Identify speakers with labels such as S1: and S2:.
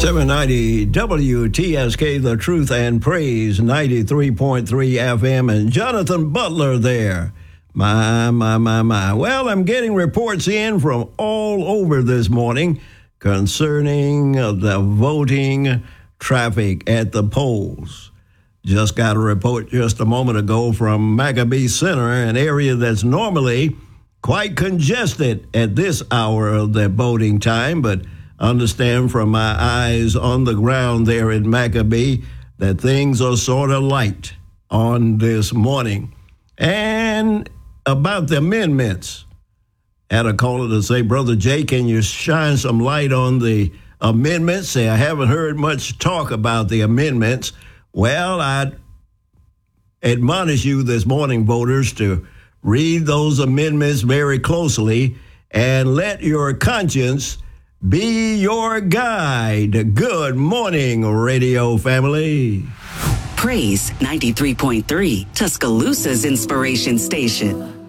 S1: 790 WTSK, The Truth and Praise, 93.3 FM, and Jonathan Butler there. My. Well, I'm getting reports in from all over this morning concerning the voting traffic at the polls. Just got a report just a moment ago from Maccabee Center, an area that's normally quite congested at this hour of the voting time, but understand from my eyes on the ground there in Maccabee that things are sort of light on this morning. And about the amendments, had a caller to say, Brother Jay, can you shine some light on the amendments? Say, I haven't heard much talk about the amendments. Well, I'd admonish you this morning, voters, to read those amendments very closely and let your conscience be your guide. Good morning, radio family.
S2: Praise 93.3, Tuscaloosa's inspiration station.